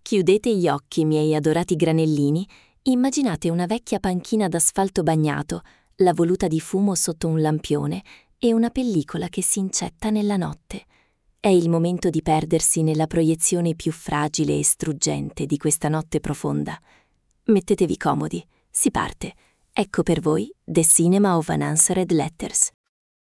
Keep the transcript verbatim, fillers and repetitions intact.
Chiudete gli occhi, miei adorati granellini, immaginate una vecchia panchina d'asfalto bagnato, la voluta di fumo sotto un lampione e una pellicola che si incetta nella notte. È il momento di perdersi nella proiezione più fragile e struggente di questa notte profonda. Mettetevi comodi, si parte. Ecco per voi The Cinema of Unanswered Letters.